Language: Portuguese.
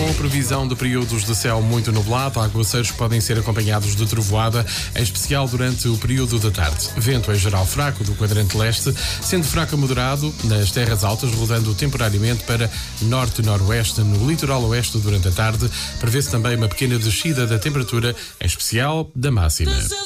com a previsão de períodos de céu muito nublado. Aguaceiros podem ser acompanhados de trovoada, em especial durante o período da tarde. Vento em geral fraco do quadrante leste, sendo fraco a moderado nas terras altas, rodando temporariamente para norte-noroeste no litoral oeste durante a tarde. Prevê-se também uma pequena descida da temperatura, em especial da máxima.